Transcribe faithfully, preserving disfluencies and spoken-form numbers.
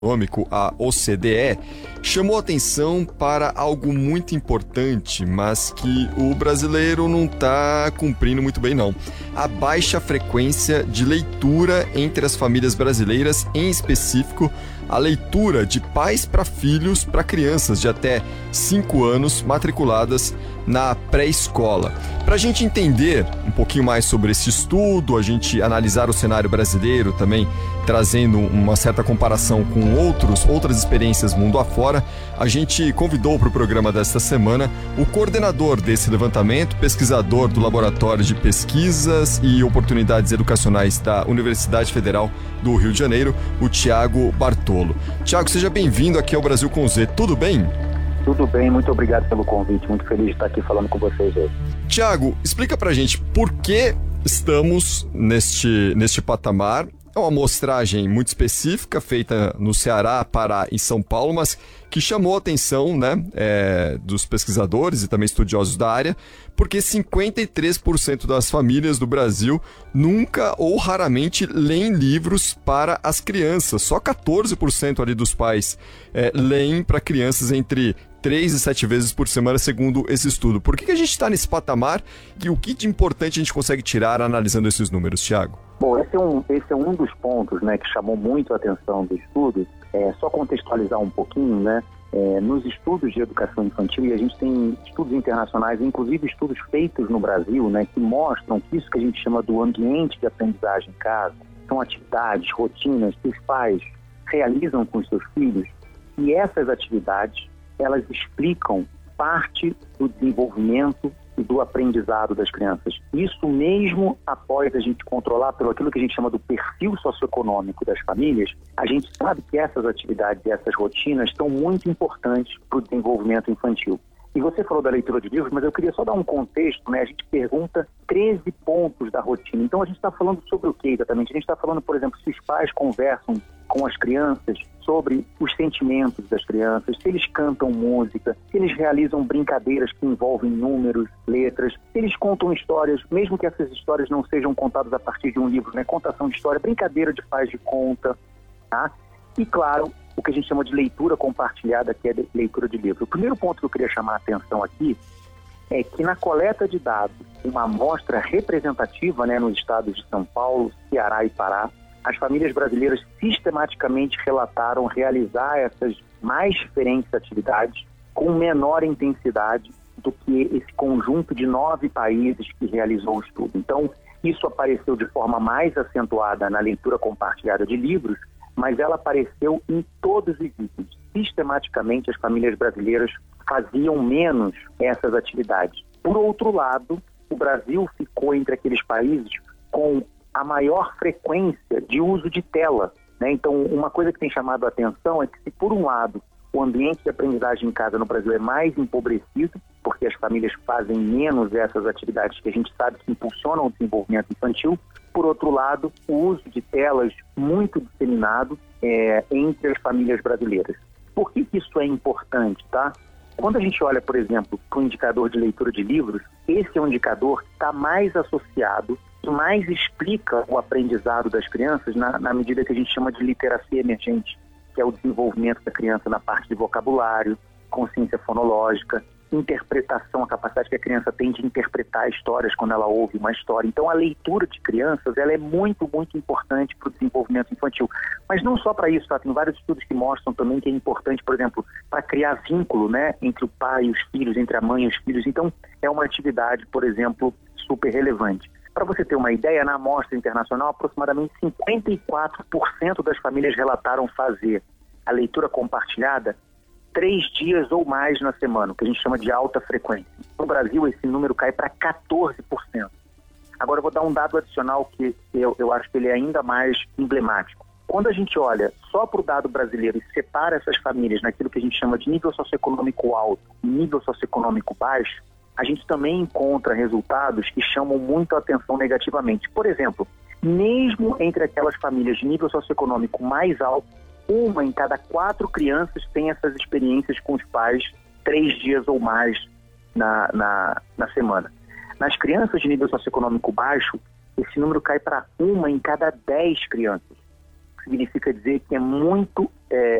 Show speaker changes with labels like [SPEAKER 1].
[SPEAKER 1] Econômico, a O C D E, chamou atenção para algo muito importante, mas que o brasileiro não está cumprindo muito bem, não. A baixa frequência de leitura entre as famílias brasileiras, em específico, a leitura de pais para filhos para crianças de até cinco anos matriculadas na pré-escola. Para a gente entender um pouquinho mais sobre esse estudo, a gente analisar o cenário brasileiro também, trazendo uma certa comparação com outros, outras experiências mundo afora, a gente convidou para o programa desta semana o coordenador desse levantamento, pesquisador do Laboratório de Pesquisas e Oportunidades Educacionais da Universidade Federal do Rio de Janeiro, o Tiago Bartolo. Tiago, seja bem-vindo aqui ao Brasil com Z, tudo bem?
[SPEAKER 2] Tudo bem, muito obrigado pelo convite, muito feliz de estar aqui falando com vocês hoje.
[SPEAKER 1] Tiago, explica pra gente por que estamos neste, neste patamar. É uma amostragem muito específica, feita no Ceará, Pará e São Paulo, mas que chamou a atenção, né, é, dos pesquisadores e também estudiosos da área, porque cinquenta e três por cento das famílias do Brasil nunca ou raramente leem livros para as crianças. Só catorze por cento ali dos pais é, leem para crianças entre três e sete vezes por semana, segundo esse estudo. Por que, que a gente está nesse patamar e o que de importante a gente consegue tirar analisando esses números, Tiago?
[SPEAKER 2] Bom, esse é um, esse é um dos pontos, né, que chamou muito a atenção do estudo. É, só contextualizar um pouquinho, né, é, nos estudos de educação infantil, e a gente tem estudos internacionais, inclusive estudos feitos no Brasil, né, que mostram que isso que a gente chama do ambiente de aprendizagem em casa, são atividades, rotinas que os pais realizam com os seus filhos, e essas atividades, elas explicam parte do desenvolvimento e do aprendizado das crianças. Isso mesmo após a gente controlar pelo aquilo que a gente chama do perfil socioeconômico das famílias, a gente sabe que essas atividades e essas rotinas são muito importantes para o desenvolvimento infantil. E você falou da leitura de livros, mas eu queria só dar um contexto, né? A gente pergunta treze pontos da rotina. Então a gente está falando sobre o que exatamente? A gente está falando, por exemplo, se os pais conversam com as crianças sobre os sentimentos das crianças, se eles cantam música, se eles realizam brincadeiras que envolvem números, letras, se eles contam histórias, mesmo que essas histórias não sejam contadas a partir de um livro, né? Contação de história, brincadeira de faz de conta, tá? E claro, o que a gente chama de leitura compartilhada, que é de leitura de livro. O primeiro ponto que eu queria chamar a atenção aqui é que na coleta de dados, uma amostra representativa, né, nos estados de São Paulo, Ceará e Pará, as famílias brasileiras sistematicamente relataram realizar essas mais diferentes atividades com menor intensidade do que esse conjunto de nove países que realizou o estudo. Então, isso apareceu de forma mais acentuada na leitura compartilhada de livros, mas ela apareceu em todos os itens. Sistematicamente, as famílias brasileiras faziam menos essas atividades. Por outro lado, o Brasil ficou entre aqueles países com a maior frequência de uso de tela, né? Então, uma coisa que tem chamado a atenção é que, se por um lado o ambiente de aprendizagem em casa no Brasil é mais empobrecido, porque as famílias fazem menos essas atividades que a gente sabe que impulsionam o desenvolvimento infantil, por outro lado, o uso de telas muito disseminado é, entre as famílias brasileiras. Por que que isso é importante, tá? Quando a gente olha, por exemplo, para o indicador de leitura de livros, esse é um indicador que está mais associado e mais explica o aprendizado das crianças na, na medida que a gente chama de literacia emergente, que é o desenvolvimento da criança na parte de vocabulário, consciência fonológica, interpretação, a capacidade que a criança tem de interpretar histórias quando ela ouve uma história. Então, a leitura de crianças, ela é muito, muito importante para o desenvolvimento infantil. Mas não só para isso, tá? Tem vários estudos que mostram também que é importante, por exemplo, para criar vínculo, né, entre o pai e os filhos, entre a mãe e os filhos. Então, é uma atividade, por exemplo, super relevante. Para você ter uma ideia, na amostra internacional, aproximadamente cinquenta e quatro por cento das famílias relataram fazer a leitura compartilhada três dias ou mais na semana, o que a gente chama de alta frequência. No Brasil, esse número cai para catorze por cento. Agora, eu vou dar um dado adicional que eu, eu acho que ele é ainda mais emblemático. Quando a gente olha só para o dado brasileiro e separa essas famílias naquilo que a gente chama de nível socioeconômico alto e nível socioeconômico baixo, a gente também encontra resultados que chamam muito a atenção negativamente. Por exemplo, mesmo entre aquelas famílias de nível socioeconômico mais alto, uma em cada quatro crianças tem essas experiências com os pais três dias ou mais na, na, na semana. Nas crianças de nível socioeconômico baixo, esse número cai para uma em cada dez crianças. significa dizer que é muito é,